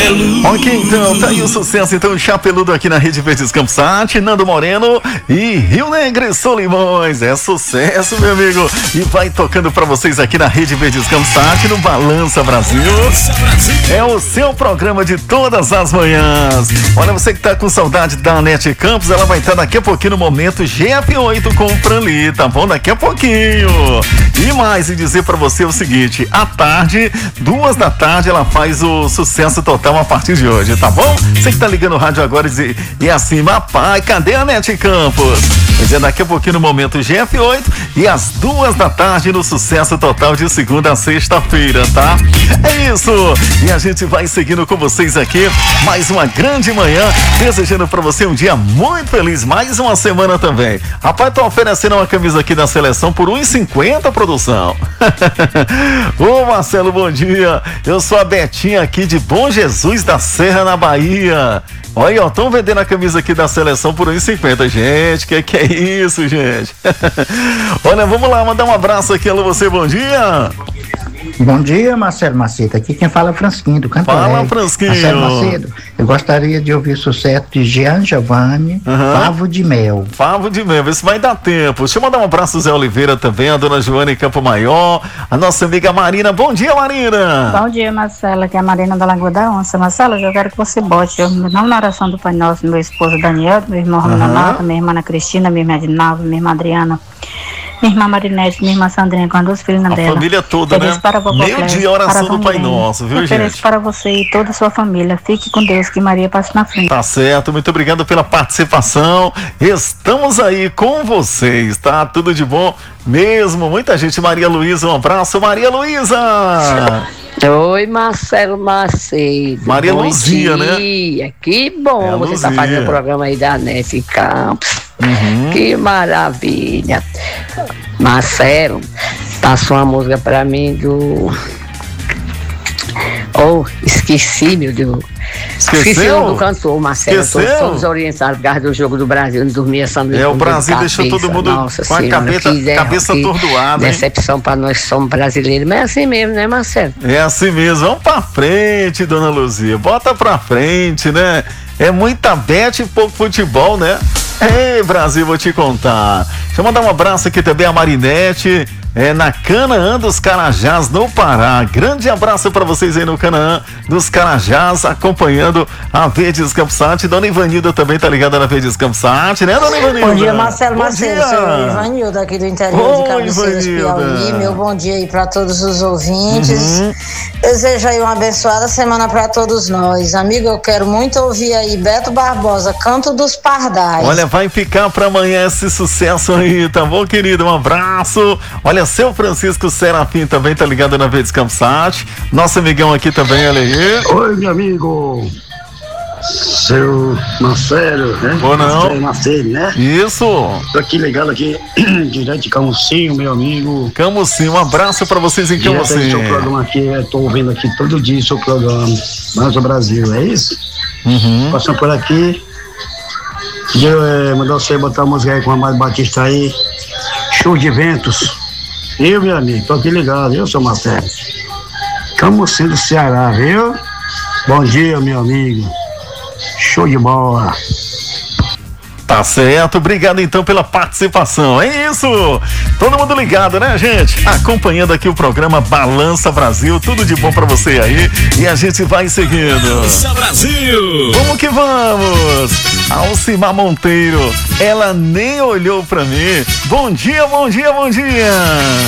Ok, então, tá aí o sucesso, então, Chapeludo aqui na Rede Verdes Campos Sat, Nando Moreno e Rio Negro e Solimões, é sucesso, meu amigo, e vai tocando pra vocês aqui na Rede Verdes Campos Sat, no Balança Brasil, é o seu programa de todas as manhãs. Olha, você que tá com saudade da Anete Campos, ela vai estar daqui a pouquinho no momento GF8 com o Franli, tá bom? Daqui a pouquinho. E mais, e dizer pra você o seguinte, à tarde, 2 da tarde, ela faz o sucesso total a partir de hoje, tá bom? Você que tá ligando o rádio agora e assim, papai, cadê a Anete Campos? Pois é, daqui a pouquinho no momento GF8 e às 2 da tarde no sucesso total de segunda a sexta-feira, tá? É isso! E a gente vai seguindo com vocês aqui, mais uma grande manhã, desejando pra você um dia muito feliz, mais uma semana também. Rapaz, tô oferecendo uma camisa aqui da seleção por R$1,50, produção. Ô Marcelo, bom dia, eu sou a Betinha aqui de Bom Jesus da Serra, na Bahia. Olha, ó, estão vendendo a camisa aqui da seleção por R$1,50, gente, que é isso, gente? Olha, vamos lá, mandar um abraço aqui, alô, você, bom dia. Bom dia, Marcelo Macedo. Aqui quem fala é Fransquinho, do Canto Fala, Fransquinho. Marcelo Macedo, eu gostaria de ouvir o sucesso de Jean Giovanni, Favo de Mel. Favo de Mel, isso vai dar tempo. Deixa eu mandar um abraço ao Zé Oliveira também, a dona Joana em Campo Maior, a nossa amiga Marina. Bom dia, Marina. Bom dia, Marcela, aqui é a Marina da Lagoa da Onça. Marcela, eu quero que você bote meu nome na oração do Pai Nosso, meu esposo Daniel, meu irmão Renato, minha irmã Ana Cristina, minha irmã Dinalva, minha irmã Adriana, minha irmã Marinete, minha irmã Sandrinha, com as 2 filhas dela. A família toda, né? Meio-dia, a oração do Pai Nosso, viu, gente? Para você e toda a sua família. Fique com Deus, que Maria passe na frente. Tá certo, muito obrigado pela participação. Estamos aí com vocês, tá? Tudo de bom mesmo. Muita gente. Maria Luísa, um abraço. Maria Luísa! Oi, Marcelo Macedo. Maria bom Luzia, dia. né? Que bom você Luzia. tá fazendo o programa aí da Anete Campos. Que maravilha. Marcelo, passou uma música pra mim do... esqueci, meu Deus. Esqueci o nome do cantor, Marcelo. Estou desorientado por causa do jogo do Brasil. Não dormia essa noite. O Brasil deixou todo mundo Nossa com a senhora, cabeça atordoada. Decepção para nós, somos brasileiros. Mas é assim mesmo, né, Marcelo? É assim mesmo. Vamos pra frente, dona Luzia. Bota pra frente, né? É muita bete e pouco futebol, né? Ei, Brasil, vou te contar. Deixa eu mandar um abraço aqui também a Marinete, na Canaã dos Carajás, no Pará. Grande abraço para vocês aí no Canaã dos Carajás, acompanhando a Verdes Campos Sat. Dona Ivanilda também tá ligada na Verdes Campos Sat, né, dona Ivanilda? Bom dia, Marcelo Macedo. Sou Ivanilda aqui do interior de Cabeceiras, Piauí. Meu bom dia aí para todos os ouvintes. Desejo aí uma abençoada semana para todos nós. Amigo, eu quero muito ouvir aí Beto Barbosa, Canto dos Pardais. Olha, vai ficar para amanhã esse sucesso aí, tá bom, querido? Um abraço. Olha, seu Francisco Serafim também tá ligado na Verdes Campos Sat. Nosso amigão aqui também, olha aí. Oi, meu amigo. Seu Marcelo, né? Ou não? Marcelo, né? Isso. Tô aqui ligado aqui, direto de Camusim, meu amigo. Camusim, um abraço pra vocês em Camusim. Seu programa aqui, tô ouvindo aqui todo dia seu programa, mais o Brasil, é isso? Passando por aqui, mandou você botar a música aí com a Mário Batista aí, Show de Ventos. Eu, meu amigo, tô aqui ligado, eu sou Marcelo. Camusim do Ceará, viu? Bom dia, meu amigo. Show de bola. Tá certo, obrigado então pela participação. É isso, todo mundo ligado, né, gente? Acompanhando aqui o programa Balança Brasil, tudo de bom pra você aí. E a gente vai seguindo. Balança Brasil! Vamos que vamos! Alcimar Monteiro, ela nem olhou pra mim. Bom dia, bom dia, bom dia!